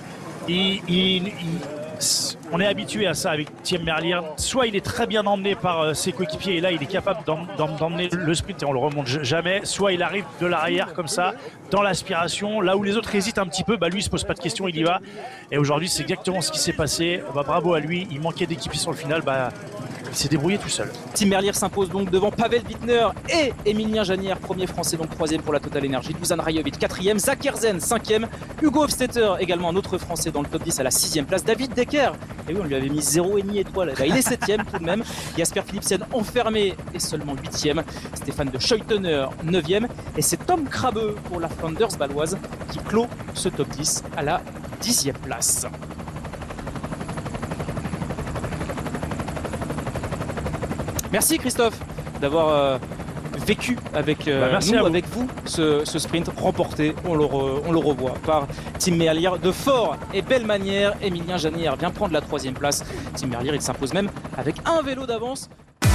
on est habitué à ça avec Tim Merlier. Soit il est très bien emmené par ses coéquipiers et là il est capable d'emmener le sprint et on le remonte jamais. Soit il arrive de l'arrière comme ça, dans l'aspiration, là où les autres hésitent un petit peu, lui il se pose pas de questions, il y va. Et aujourd'hui c'est exactement ce qui s'est passé. Bravo à lui, il manquait d'équipiers sur le final, il s'est débrouillé tout seul. Tim Merlier s'impose donc devant Pavel Bittner et Emilien Janier, premier français, donc 3e pour la Total Energy. Dusan Rajovic 4e, Zach Erzen 5e, Hugo Hofstetter également un autre français dans le top 10 à la 6e place, David Decker, et oui on lui avait mis 0,5 étoile, il est 7e tout de même, Jasper Philipsen enfermé et seulement 8e, Stéphane de Scheutener 9e et c'est Tom Krabbe pour la Flanders baloise qui clôt ce top 10 à la 10e place. Merci Christophe d'avoir vécu avec avec vous ce sprint remporté, on le revoit par Tim Merlier de fort et belle manière. Emilien Janier vient prendre la 3e place. Tim Merlier il s'impose même avec un vélo d'avance.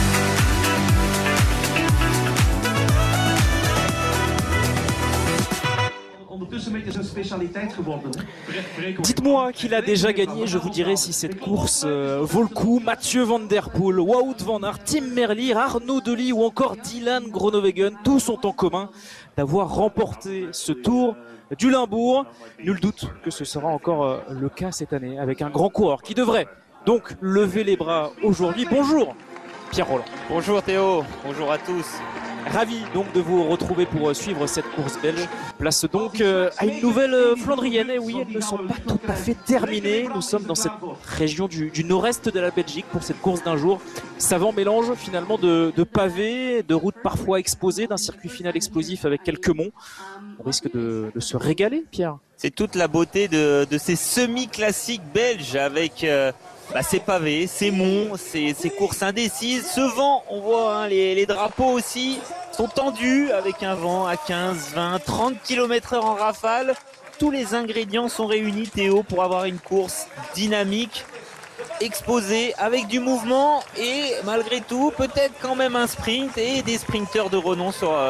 Dites-moi qu'il a déjà gagné, je vous dirai si cette course vaut le coup. Mathieu Van Der Poel, Wout van Aert, Tim Merlier, Arnaud Delis ou encore Dylan Groenewegen, tous ont en commun d'avoir remporté ce Tour du Limbourg. Nul doute que ce sera encore le cas cette année avec un grand coureur qui devrait donc lever les bras aujourd'hui. Bonjour Pierre Rolland. Bonjour Théo, bonjour à tous. Ravi donc de vous retrouver pour suivre cette course belge. Place donc à une nouvelle Flandrienne. Et oui, elles ne sont pas tout à fait terminées. Nous sommes dans cette région du nord-est de la Belgique pour cette course d'un jour. Savant mélange finalement de pavés, de routes parfois exposées, d'un circuit final explosif avec quelques monts. On risque de se régaler, Pierre. C'est toute la beauté de ces semi-classiques belges avec ces pavés, ces monts, ces courses indécises. Ce vent, on voit les drapeaux aussi sont tendus avec un vent à 15, 20, 30 km/h en rafale. Tous les ingrédients sont réunis, Théo, pour avoir une course dynamique, exposée, avec du mouvement et malgré tout, peut-être quand même un sprint et des sprinteurs de renom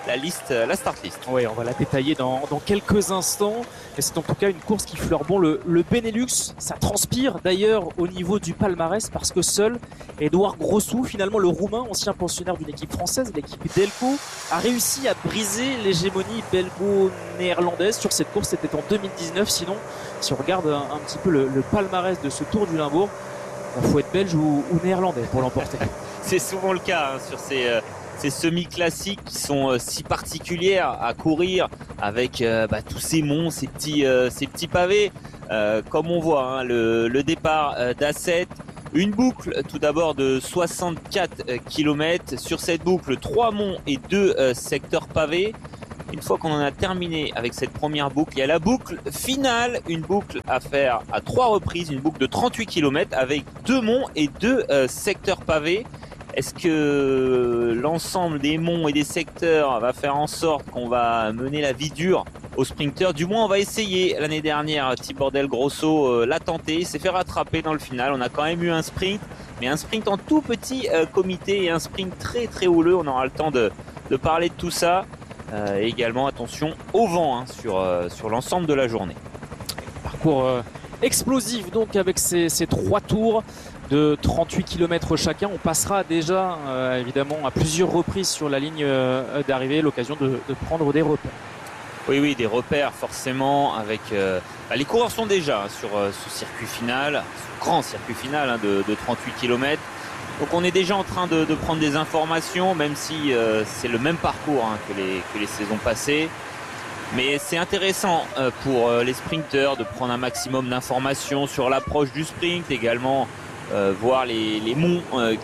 la start list. Oui, on va la détailler dans quelques instants. Et c'est en tout cas une course qui fleure bon le Benelux. Ça transpire d'ailleurs au niveau du palmarès parce que seul Édouard Grossou, finalement le Roumain, ancien pensionnaire d'une équipe française, l'équipe Delco, a réussi à briser l'hégémonie belgo-néerlandaise sur cette course. C'était en 2019. Sinon, si on regarde un petit peu le palmarès de ce Tour du Limbourg, il faut être belge ou néerlandais pour l'emporter. C'est souvent le cas sur ces semi-classiques qui sont si particulières à courir avec tous ces monts, ces petits pavés. Comme on voit, le départ d'A7, une boucle tout d'abord de 64 km. Sur cette boucle, 3 monts et 2 secteurs pavés. Une fois qu'on en a terminé avec cette première boucle, il y a la boucle finale, une boucle à faire à 3 reprises, une boucle de 38 km avec 2 monts et 2 secteurs pavés. Est-ce que l'ensemble des monts et des secteurs va faire en sorte qu'on va mener la vie dure aux sprinteurs? Du moins, on va essayer. L'année dernière, Tibor Del Grosso l'a tenté, il s'est fait rattraper dans le final. On a quand même eu un sprint, mais un sprint en tout petit comité et un sprint très très houleux. On aura le temps de parler de tout ça. Et également, attention au vent sur l'ensemble de la journée. Parcours explosif donc avec ces 3 tours de 38 km chacun. On passera déjà évidemment à plusieurs reprises sur la ligne d'arrivée, l'occasion de prendre des repères. Oui, des repères forcément avec les coureurs sont déjà sur ce circuit final, ce grand circuit final de 38 km. Donc on est déjà en train de prendre des informations, même si c'est le même parcours que les saisons passées. Mais c'est intéressant pour les sprinteurs de prendre un maximum d'informations sur l'approche du sprint, également voir les monts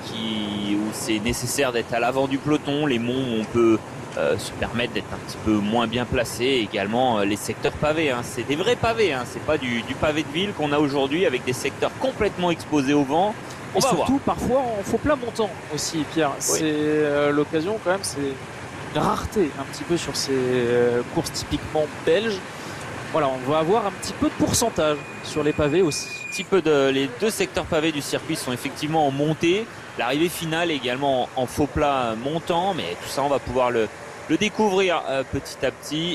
où c'est nécessaire d'être à l'avant du peloton, les monts où on peut se permettre d'être un petit peu moins bien placé, également les secteurs pavés. C'est des vrais pavés, c'est pas du pavé de ville qu'on a aujourd'hui avec des secteurs complètement exposés au vent. Et surtout parfois en faux plat montant aussi, Pierre. Oui. C'est l'occasion quand même, c'est une rareté un petit peu sur ces courses typiquement belges. Voilà, on va avoir un petit peu de pourcentage sur les pavés aussi. Un petit peu les 2 secteurs pavés du circuit sont effectivement en montée. L'arrivée finale est également en faux plat montant, mais tout ça on va pouvoir le découvrir petit à petit.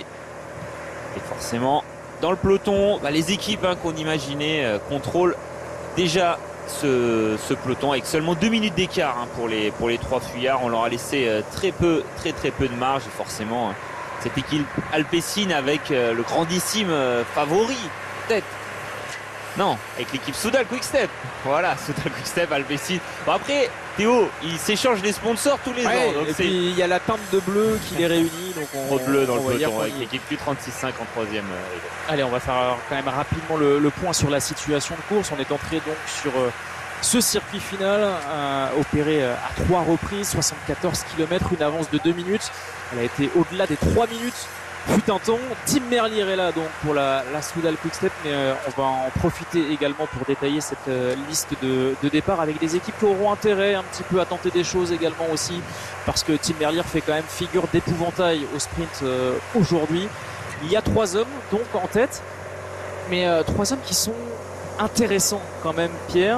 Et forcément, dans le peloton, les équipes qu'on imaginait contrôlent déjà ce peloton avec seulement 2 minutes d'écart pour les 3 fuyards. On leur a laissé très peu de marge, et forcément cette équipe alpecin avec le grandissime favori peut-être. Non, avec l'équipe Soudal Quick-Step. Voilà, Soudal Quick-Step, Alpecin. Bon, après, Théo, ils s'échangent les sponsors tous les ans. Donc et puis il y a la teinte de bleu qui les réunit. Donc on bleu dans le peloton avec l'équipe Q36.5 en 3e. Allez, on va faire quand même rapidement le point sur la situation de course. On est entré donc sur ce circuit final opéré à 3 reprises, 74 km, une avance de 2 minutes. Elle a été au-delà des 3 minutes. Fut un temps. Tim Merlier est là donc pour la Soudal Quick-Step, mais on va en profiter également pour détailler cette liste de départ avec des équipes qui auront intérêt un petit peu à tenter des choses également aussi, parce que Tim Merlier fait quand même figure d'épouvantail au sprint aujourd'hui. Il y a 3 hommes donc en tête, mais 3 hommes qui sont intéressants quand même, Pierre,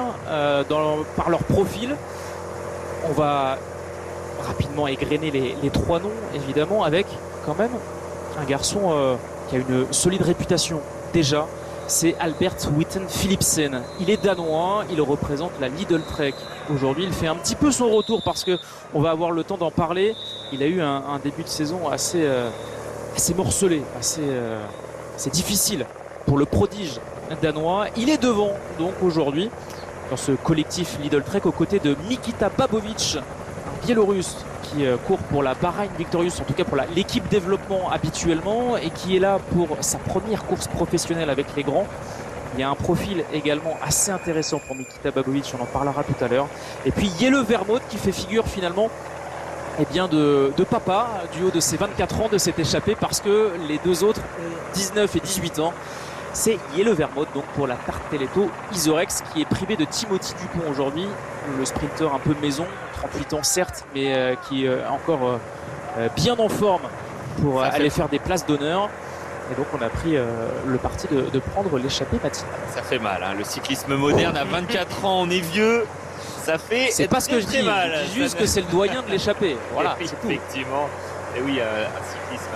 par leur profil. On va rapidement égrener les 3 noms évidemment, avec quand même un garçon qui a une solide réputation déjà, c'est Albert Witten Philipsen. Il est danois, il représente la Lidl Trek aujourd'hui. Il fait un petit peu son retour parce que on va avoir le temps d'en parler. Il a eu un début de saison assez morcelé, assez difficile pour le prodige danois. Il est devant donc aujourd'hui dans ce collectif Lidl Trek aux côtés de Mikita Babovic, un Biélorusse qui court pour la Bahrain Victorious, en tout cas pour l'équipe développement habituellement, et qui est là pour sa première course professionnelle avec les grands. Il y a un profil également assez intéressant pour Mikita Babovic, on en parlera tout à l'heure. Et puis Jelle Vermode qui fait figure finalement de papa du haut de ses 24 ans de s'être échappé, parce que les 2 autres ont 19 et 18 ans. C'est Jelle Vermode donc pour la Tarteletto Isorex, qui est privé de Timothy Dupont aujourd'hui, le sprinter un peu maison, 38 ans certes, mais qui est encore bien en forme pour aller faire des places d'honneur. Et donc on a pris le parti de prendre l'échappée matinale. Ça fait mal, le cyclisme moderne à 24 ans, on est vieux. Ça fait c'est pas ce que je dis mal. Je dis juste que c'est le doyen de l'échappée. Voilà, effectivement. Et oui, un cyclisme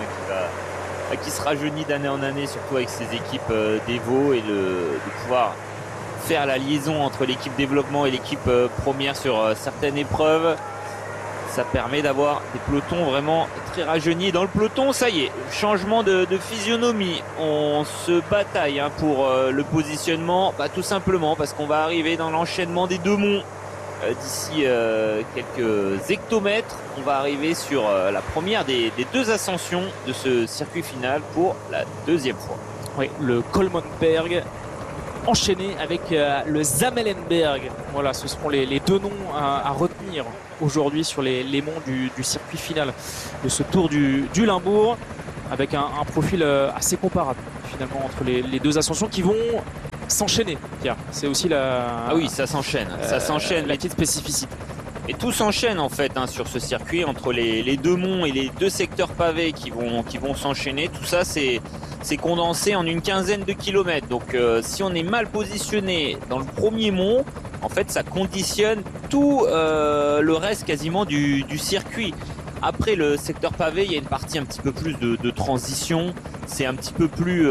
qui se rajeunit d'année en année, surtout avec ses équipes d'Evo, et de pouvoir faire la liaison entre l'équipe développement et l'équipe première sur certaines épreuves. Ça permet d'avoir des pelotons vraiment très rajeunis. Dans le peloton, ça y est, changement de physionomie. On se bataille pour le positionnement, tout simplement parce qu'on va arriver dans l'enchaînement des deux monts. D'ici quelques hectomètres, on va arriver sur la première des deux ascensions de ce circuit final pour la deuxième fois. Oui, le Kolmonberg enchaîné avec le Zamelenberg. Voilà, ce seront les deux noms à retenir aujourd'hui sur les monts du circuit final de ce Tour du Limbourg, avec un profil assez comparable finalement entre les deux ascensions qui vont s'enchaîner, Pierre. C'est aussi Ah oui, ça s'enchaîne. Ça s'enchaîne. La petite spécificité. Et tout s'enchaîne en fait sur ce circuit entre les deux monts et les deux secteurs pavés qui vont s'enchaîner. Tout ça c'est condensé en une quinzaine de kilomètres. Donc si on est mal positionné dans le premier mont, en fait ça conditionne tout le reste quasiment du circuit. Après le secteur pavé, il y a une partie un petit peu plus de transition. C'est un petit peu plus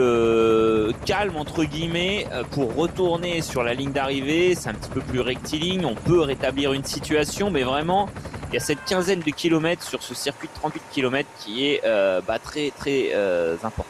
calme entre guillemets pour retourner sur la ligne d'arrivée. C'est un petit peu plus rectiligne. On peut rétablir une situation, mais vraiment, il y a cette quinzaine de kilomètres sur ce circuit de 38 km qui est très très important.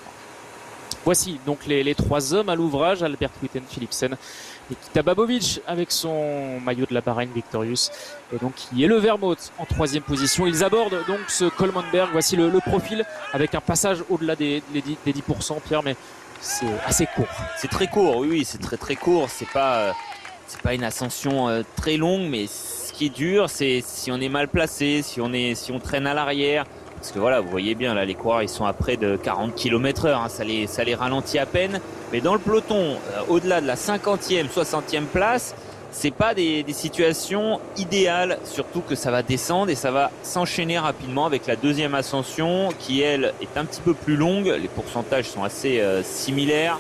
Voici donc les trois hommes à l'ouvrage, Albert Kuiten, Philipsen, Nikita Babovic avec son maillot de la Bahreïn Victorious, et donc qui est le Vermouth en troisième position. Ils abordent donc ce Kolmonberg. Voici le profil avec un passage au-delà des 10%, Pierre, mais c'est assez court. C'est très court, oui, c'est très très court. C'est pas une ascension très longue, mais ce qui est dur, c'est si on est mal placé, si on traîne à l'arrière. Parce que voilà, vous voyez bien, là, les coureurs, ils sont à près de 40 km/h, ça les ralentit à peine. Mais dans le peloton, au-delà de la 50e, 60e place, c'est pas des situations idéales, surtout que ça va descendre et ça va s'enchaîner rapidement avec la deuxième ascension qui, elle, est un petit peu plus longue. Les pourcentages sont assez similaires.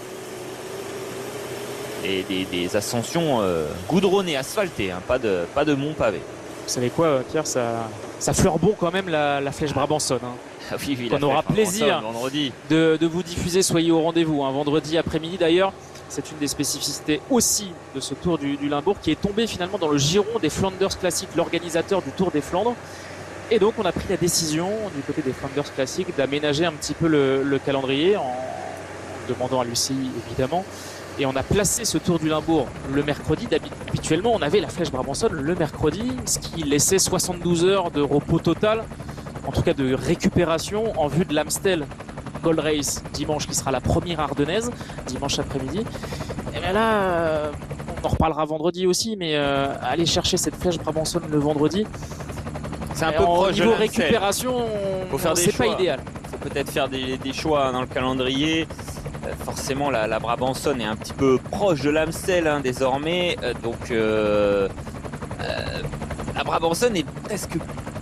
Et des ascensions goudronnées, asphaltées, pas de mont pavé. Vous savez quoi, Pierre, ça fleure bon quand même la Flèche Brabançonne. Ah oui, on aura plaisir de vous diffuser. Soyez au rendez-vous vendredi après-midi. D'ailleurs, c'est une des spécificités aussi de ce Tour du Limbourg qui est tombé finalement dans le giron des Flanders Classic, l'organisateur du Tour des Flandres. Et donc on a pris la décision du côté des Flanders Classic d'aménager un petit peu le calendrier en demandant à Lucie évidemment. Et on a placé ce Tour du Limbourg le mercredi. Habituellement, on avait la Flèche Brabançonne le mercredi, ce qui laissait 72 heures de repos total, en tout cas de récupération en vue de l'Amstel Gold Race dimanche, qui sera la première ardennaise, dimanche après-midi. Et bien là, on en reparlera vendredi aussi, mais aller chercher cette Flèche Brabançonne le vendredi, c'est un peu proche niveau récupération, c'est pas idéal. Il faut peut-être faire des choix dans le calendrier. Forcément la Brabançonne est un petit peu proche de l'Amstel désormais, donc la Brabançonne est presque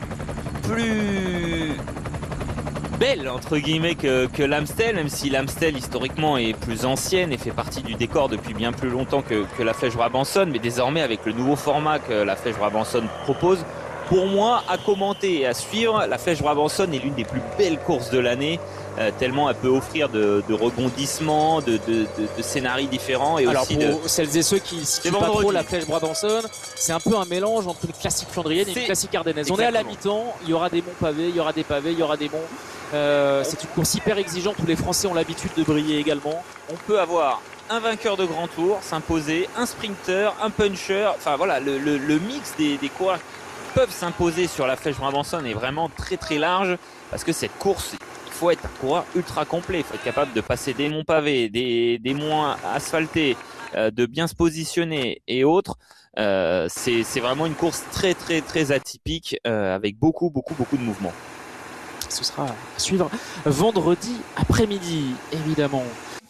plus belle entre guillemets que l'Amstel, même si l'Amstel historiquement est plus ancienne et fait partie du décor depuis bien plus longtemps que la Flèche Brabançonne, mais désormais avec le nouveau format que la Flèche Brabançonne propose, pour moi, à commenter et à suivre, la Flèche Brabançonne est l'une des plus belles courses de l'année, tellement elle peut offrir de rebondissements, de scénarios différents. Et alors aussi pour celles et ceux qui suivent pas trop la Flèche Brabançonne, c'est un peu un mélange entre une classique flandrienne et une classique ardennaise. On est à la mi-temps, il y aura des monts pavés, il y aura des pavés, il y aura des monts. C'est une course hyper exigeante où les Français ont l'habitude de briller également. On peut avoir un vainqueur de grand tour s'imposer, un sprinter, un puncher, enfin voilà, le mix des coureurs peuvent s'imposer sur la Flèche Brabançonne est vraiment très très large, parce que cette course, il faut être un coureur ultra complet, il faut être capable de passer des monts pavés, des monts asphaltés, de bien se positionner et autres. C'est vraiment une course très très très atypique, avec beaucoup de mouvements. Ce sera à suivre vendredi après-midi, évidemment.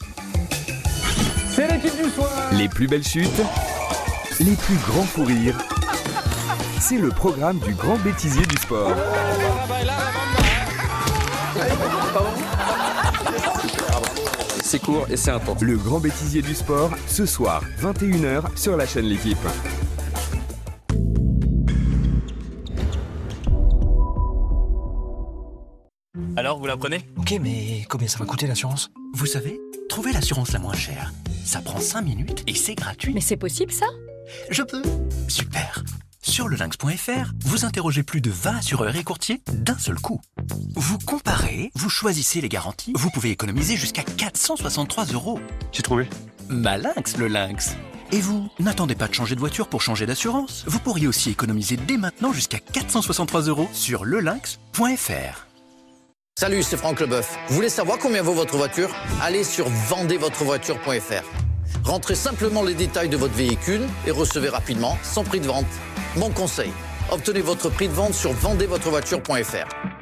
C'est l'équipe du soir. Les plus belles chutes, les plus grands fous rires. C'est le programme du grand bêtisier du sport. C'est court et c'est intense. Le grand bêtisier du sport, ce soir, 21h sur la chaîne L'Équipe. la prenez? Ok, mais combien ça va coûter l'assurance? Vous savez, trouver l'assurance la moins chère, ça prend 5 minutes et c'est gratuit. Mais c'est possible ça? Je peux. Super. Sur lelinx.fr, vous interrogez plus de 20 assureurs et courtiers d'un seul coup. Vous comparez, vous choisissez les garanties, vous pouvez économiser jusqu'à 463 €. J'ai trouvé. Malinx, le lynx. Et vous, n'attendez pas de changer de voiture pour changer d'assurance. Vous pourriez aussi économiser dès maintenant jusqu'à 463 € sur lelinx.fr. Salut, c'est Franck Leboeuf. Vous voulez savoir combien vaut votre voiture? Allez sur vendezvotrevoiture.fr. Rentrez simplement les détails de votre véhicule et recevez rapidement son prix de vente. Mon conseil, obtenez votre prix de vente sur vendezvotrevoiture.fr.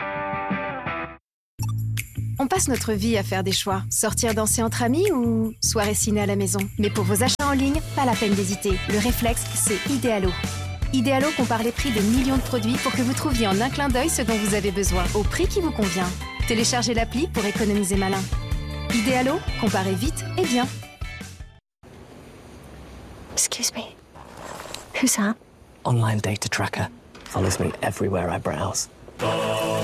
On passe notre vie à faire des choix. Sortir danser entre amis ou soirée ciné à la maison. Mais pour vos achats en ligne, pas la peine d'hésiter. Le réflexe, c'est Idealo. Idealo compare les prix de millions de produits pour que vous trouviez en un clin d'œil ce dont vous avez besoin, au prix qui vous convient. Téléchargez l'appli pour économiser malin. Idealo, comparez vite et bien. Excuse me. Who's that? Online data tracker. Follows me everywhere I browse.